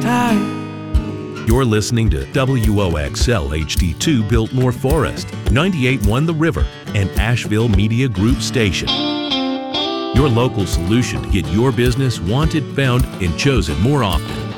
high. You're listening to WOXL HD2 Biltmore Forest, 98.1 The River, and Asheville Media Group Station. Your local solution to get your business wanted, found, and chosen more often.